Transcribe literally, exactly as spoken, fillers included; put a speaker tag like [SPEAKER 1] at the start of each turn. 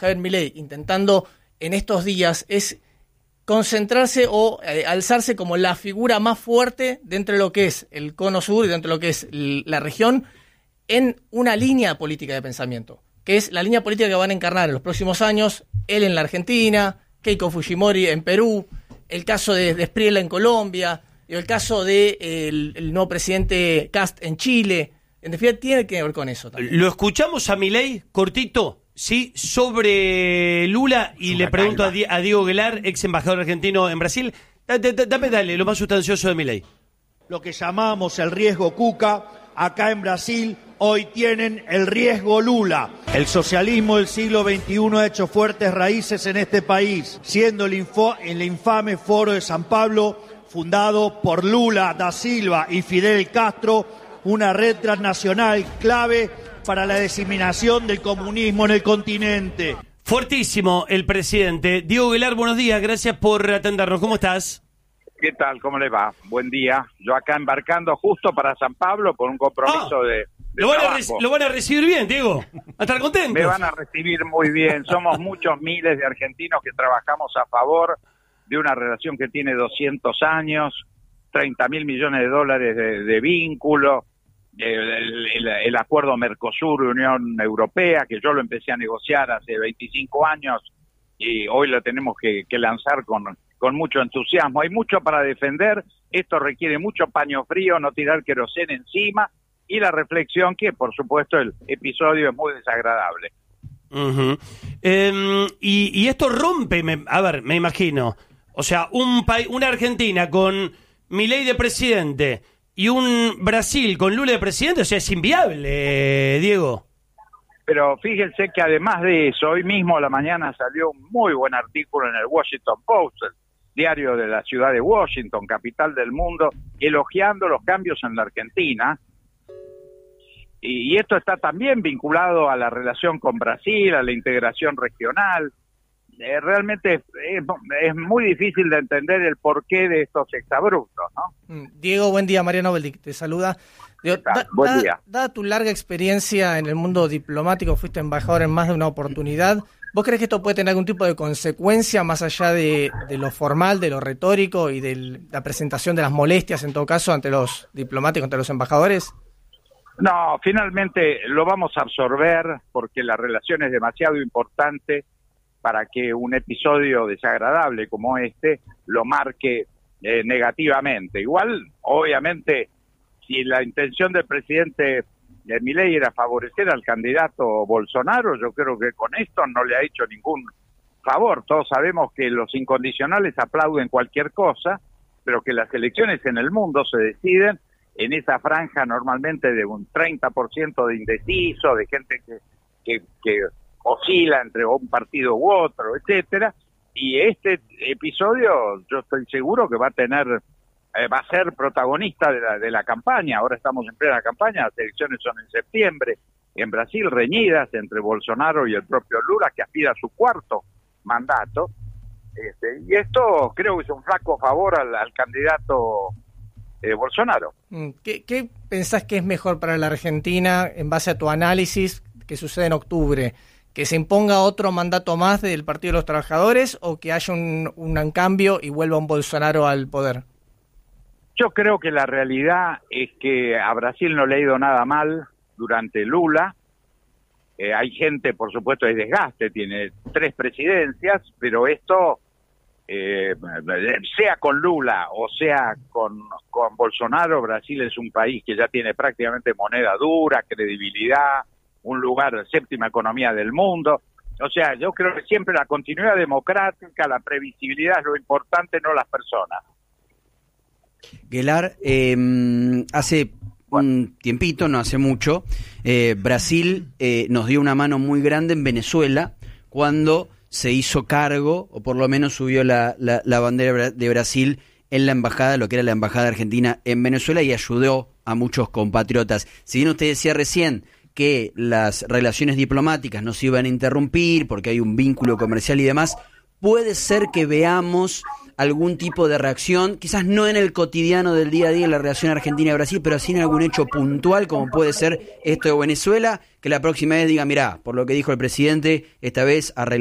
[SPEAKER 1] Javier Milei intentando en estos días es concentrarse o eh, alzarse como la figura más fuerte dentro de lo que es el cono sur y dentro de lo que es l- la región en una línea política de pensamiento, que es la línea política que van a encarnar en los próximos años, él en la Argentina, Keiko Fujimori en Perú, el caso de, de Espriella en Colombia, y el caso de eh, el, el nuevo presidente Kast en Chile. En definitiva, tiene que ver con eso también.
[SPEAKER 2] Lo escuchamos a Milei, cortito, sí, sobre Lula, y le pregunto a, Di- a Diego Guelar, ex embajador argentino en Brasil. D- d- dame, dale, lo más sustancioso de Milei.
[SPEAKER 3] Lo que llamamos el riesgo Cuca, acá en Brasil, hoy tienen el riesgo Lula. El socialismo del siglo veintiuno ha hecho fuertes raíces en este país, siendo el, info, el infame Foro de San Pablo, fundado por Lula da Silva y Fidel Castro, una red transnacional clave para la diseminación del comunismo en el continente.
[SPEAKER 2] Fuertísimo el presidente. Diego Guelar, buenos días, gracias por atendernos. ¿Cómo estás?
[SPEAKER 4] ¿Qué tal? ¿Cómo le va? Buen día. Yo acá embarcando justo para San Pablo por un compromiso
[SPEAKER 2] Ah,
[SPEAKER 4] de, de
[SPEAKER 2] lo, van a
[SPEAKER 4] trabajo.
[SPEAKER 2] re- lo van a recibir bien, Diego. A estar contentos.
[SPEAKER 4] Me van a recibir muy bien. Somos muchos miles de argentinos que trabajamos a favor de una relación que tiene doscientos años, treinta mil millones de dólares de, de vínculo, el, el, el acuerdo Mercosur-Unión Europea, que yo lo empecé a negociar hace veinticinco años y hoy lo tenemos que, que lanzar con, con mucho entusiasmo. Hay mucho para defender, esto requiere mucho paño frío, no tirar queroseno encima, y la reflexión que, por supuesto, el episodio es muy desagradable.
[SPEAKER 2] Uh-huh. Eh, y, y esto rompe, me, a ver, me imagino, o sea, un país, una Argentina con Milei de presidente y un Brasil con Lula de presidente, o sea, es inviable, eh, Diego.
[SPEAKER 4] Pero fíjense que además de eso, hoy mismo a la mañana salió un muy buen artículo en el Washington Post, el diario de la ciudad de Washington, capital del mundo, elogiando los cambios en la Argentina. Y, y esto está también vinculado a la relación con Brasil, a la integración regional. Eh, realmente es, es, es muy difícil de entender el porqué de estos exabruptos, ¿no?
[SPEAKER 1] Diego, buen día. Mariano Beldic te saluda. Digo, da,
[SPEAKER 4] buen
[SPEAKER 1] da,
[SPEAKER 4] día.
[SPEAKER 1] Dada tu larga experiencia en el mundo diplomático, fuiste embajador en más de una oportunidad, ¿vos crees que esto puede tener algún tipo de consecuencia más allá de, de lo formal, de lo retórico y de la presentación de las molestias, en todo caso, ante los diplomáticos, ante los embajadores?
[SPEAKER 4] No, finalmente lo vamos a absorber porque la relación es demasiado importante para que un episodio desagradable como este lo marque eh, negativamente. Igual, obviamente, si la intención del presidente de Milei era favorecer al candidato Bolsonaro, yo creo que con esto no le ha hecho ningún favor. Todos sabemos que los incondicionales aplauden cualquier cosa, pero que las elecciones en el mundo se deciden en esa franja normalmente de un treinta por ciento de indeciso, de gente que, que, que oscila entre un partido u otro, etcétera. Y este episodio yo estoy seguro que va a tener, eh, va a ser protagonista de la, de la campaña. Ahora estamos en plena campaña, las elecciones son en septiembre, en Brasil reñidas entre Bolsonaro y el propio Lula, que aspira a su cuarto mandato. Este, y esto creo que es un flaco favor al, al candidato eh, Bolsonaro.
[SPEAKER 1] ¿Qué, ¿Qué pensás que es mejor para la Argentina en base a tu análisis que sucede en octubre? ¿Que se imponga otro mandato más del Partido de los Trabajadores o que haya un, un cambio y vuelva un Bolsonaro al poder?
[SPEAKER 4] Yo creo que la realidad es que a Brasil no le ha ido nada mal durante Lula. Eh, hay gente, por supuesto, de desgaste, tiene tres presidencias, pero esto, eh, sea con Lula o sea con, con Bolsonaro, Brasil es un país que ya tiene prácticamente moneda dura, credibilidad, un lugar, séptima economía del mundo. O sea, yo creo que siempre la continuidad democrática, la previsibilidad es lo importante, no las personas.
[SPEAKER 5] Guelar, eh, hace un tiempito, no hace mucho, eh, Brasil eh, nos dio una mano muy grande en Venezuela cuando se hizo cargo, o por lo menos subió la, la, la bandera de Brasil en la embajada, lo que era la embajada argentina en Venezuela, y ayudó a muchos compatriotas. Si bien usted decía recién que las relaciones diplomáticas no se iban a interrumpir porque hay un vínculo comercial y demás, puede ser que veamos algún tipo de reacción, quizás no en el cotidiano del día a día, en la relación Argentina-Brasil, pero sí en algún hecho puntual, como puede ser esto de Venezuela, que la próxima vez diga, mirá, por lo que dijo el presidente, esta vez arreglamos